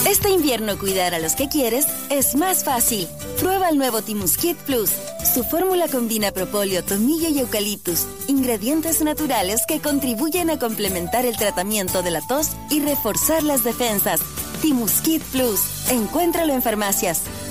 Este invierno cuidar a los que quieres es más fácil. Prueba el nuevo Timuskit Plus. Su fórmula combina propóleo, tomillo y eucaliptus, ingredientes naturales que contribuyen a complementar el tratamiento de la tos y reforzar las defensas. Timuskit Plus. Encuéntralo en farmacias.